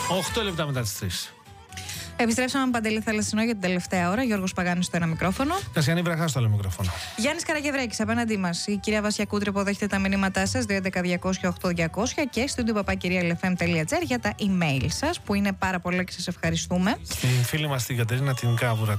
8 λεπτά μετά τις 3. Επιστρέψαμε με Παντελή Θαλασσινό για την τελευταία ώρα. Γιώργος Παγάνης στο ένα μικρόφωνο. Κασιανή Βραχά στο άλλο μικρόφωνο. Γιάννης Καραγευρέκης απέναντί μας. Η κυρία Βασιακούτρη υποδέχεται τα μηνύματά σας 211-200-8200 και στο studio@lfm.gr για τα email σας που είναι πάρα πολλά και σας ευχαριστούμε. Στην φίλη μας την Κατερίνα την Κάβουρα,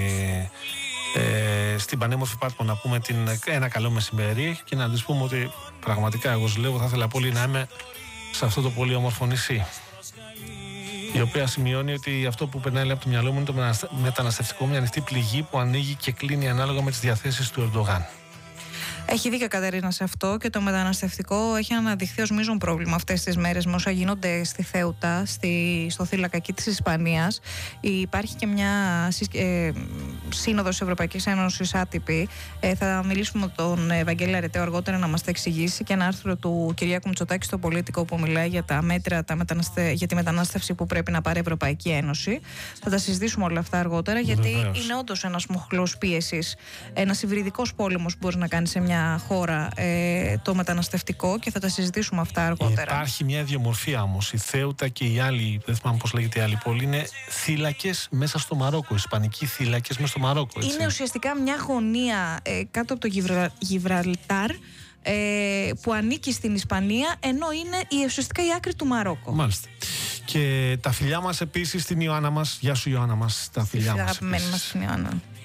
στην πανέμορφη Πάτμο, να πούμε ένα καλό μεσημέρι και να της πούμε ότι πραγματικά εγώ ζηλεύω, θα ήθελα πολύ να είμαι σε αυτό το πολύ όμορφο νησί. Η οποία σημειώνει ότι αυτό που περνάει από το μυαλό μου είναι το μεταναστευτικό, μια ανοιχτή πληγή που ανοίγει και κλείνει ανάλογα με τις διαθέσεις του Ερντογάν. Έχει δίκιο Κατερίνα σε αυτό και το μεταναστευτικό έχει αναδειχθεί ως μείζον πρόβλημα αυτές τις μέρες με όσα γίνονται στη Θέουτα, στο θύλακα εκεί της Ισπανίας. Υπάρχει και μια σύνοδος της Ευρωπαϊκής Ένωσης άτυπη. Θα μιλήσουμε με τον Ευαγγέλη Αρετέο αργότερα να μας τα εξηγήσει και ένα άρθρο του Κυριάκου Μητσοτάκη στο Πολίτικο που μιλάει για τα μέτρα για τη μετανάστευση που πρέπει να πάρει η Ευρωπαϊκή Ένωση. Θα τα συζητήσουμε όλα αυτά αργότερα, γιατί είναι όντως ένας μοχλός πίεσης, ένας υβριδικός πόλεμος που μπορεί να κάνει σε μια χώρα το μεταναστευτικό και θα τα συζητήσουμε αυτά αργότερα. Υπάρχει μια ιδιομορφία όμως. Η Θέουτα και η άλλη, δεν θυμάμαι πώς λέγεται η άλλη πόλη, είναι θύλακες μέσα στο Μαρόκο. Ισπανικοί θύλακες μέσα στο Μαρόκο. Έτσι. Είναι ουσιαστικά μια γωνία κάτω από το Γιβραλτάρ που ανήκει στην Ισπανία, ενώ είναι ουσιαστικά η άκρη του Μαρόκο. Μάλιστα. Και τα φιλιά μας επίσης στην Ιωάννα μας. Γεια σου Ιωάννα μας. Τα φιλιά μας. Αγαπημένη μας την Ιωάννα.